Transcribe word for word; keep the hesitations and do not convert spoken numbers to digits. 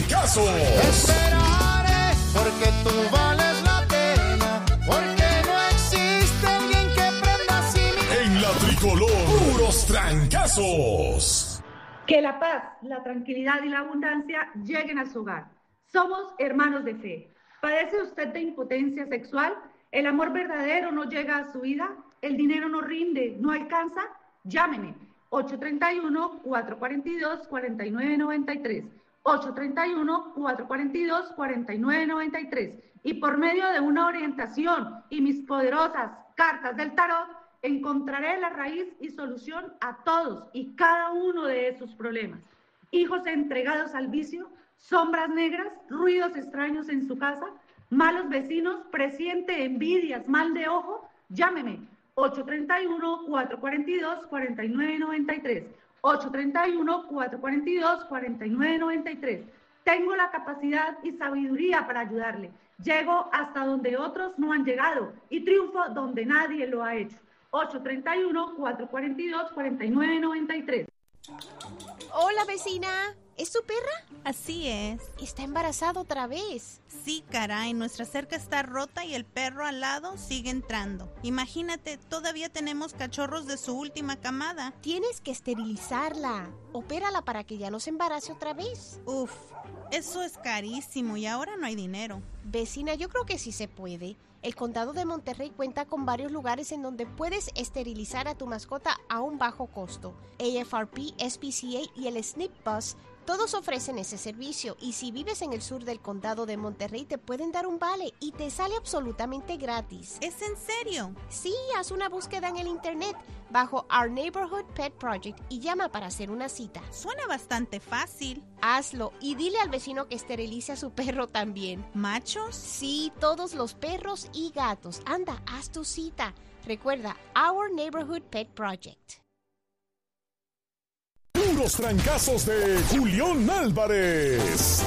trancazos. Te esperaré porque tú vales la pena, porque no existe alguien que prenda así mi... En la tricolor, puros trancazos. Que la paz, la tranquilidad y la abundancia lleguen a su hogar. Somos hermanos de fe. ¿Padece usted de impotencia sexual? ¿El amor verdadero no llega a su vida? ¿El dinero no rinde, no alcanza? Llámeme. ocho tres uno, cuatro cuatro dos, cuatro nueve nueve tres. ocho tres uno, cuatro cuatro dos, cuatro nueve nueve tres. Y por medio de una orientación y mis poderosas cartas del tarot, encontraré la raíz y solución a todos y cada uno de sus problemas. Hijos entregados al vicio, sombras negras, ruidos extraños en su casa, malos vecinos, presiente envidias, mal de ojo, llámeme. ocho tres uno, cuatro cuatro dos, cuatro nueve nueve tres. ocho tres uno, cuatro cuatro dos, cuatro nueve nueve tres. Tengo la capacidad y sabiduría para ayudarle. Llego hasta donde otros no han llegado y triunfo donde nadie lo ha hecho. ocho tres uno, cuatro cuatro dos, cuatro nueve nueve tres. Hola, vecina. ¿Es su perra? Así es. Está embarazada otra vez. Sí, caray, nuestra cerca está rota y el perro al lado sigue entrando. Imagínate, todavía tenemos cachorros de su última camada. Tienes que esterilizarla. Opérala para que ya no se embarace otra vez. Uf, eso es carísimo y ahora no hay dinero. Vecina, yo creo que sí se puede. El condado de Monterrey cuenta con varios lugares en donde puedes esterilizar a tu mascota a un bajo costo. A F R P, S P C A y el S N P Bus todos ofrecen ese servicio, y si vives en el sur del condado de Monterrey te pueden dar un vale y te sale absolutamente gratis. ¿Es en serio? Sí, haz una búsqueda en el internet bajo Our Neighborhood Pet Project y llama para hacer una cita. Suena bastante fácil. Hazlo y dile al vecino que esterilice a su perro también. ¿Machos? Sí, todos los perros y gatos. Anda, haz tu cita. Recuerda, Our Neighborhood Pet Project. Puros trancazos de Julián Álvarez.